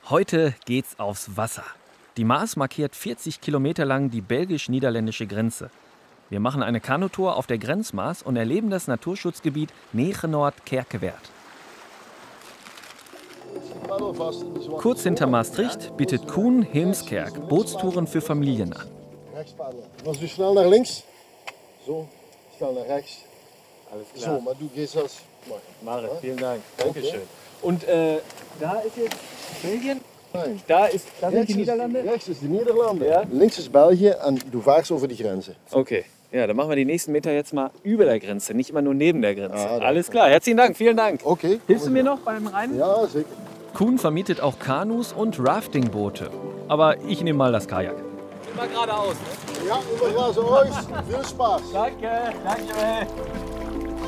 Heute geht's aufs Wasser. Die Maas markiert 40 Kilometer lang die belgisch-niederländische Grenze. Wir machen eine Kanutour auf der Grenzmaas und erleben das Naturschutzgebiet Nege-Noord-Kerkewerd. Kurz hinter Maastricht bietet Koen Heemskerk Bootstouren für Familien an. Was du schnell nach links, so, schnell nach rechts. Alles klar. So, maar du gehst das. Mare, vielen Dank. Okay. Dankeschön. Und da ist jetzt Belgien? Nein. Da sind Rechts die Niederlande? Rechts ist die Niederlande. Ja. Links ist België en du vaarst over die Grenze. Okay. Ja, dann machen wir die nächsten Meter jetzt mal über der Grenze, nicht immer nur neben der Grenze. Ah, Alles klar, herzlichen Dank, vielen Dank. Okay. Hilfst du mir noch beim Reinen? Ja, sicher. Koen vermietet auch Kanus und Raftingboote. Aber ich nehme mal das Kajak. Immer geradeaus, ne? Ja, überglazen euch. Viel Spaß. Danke, danke.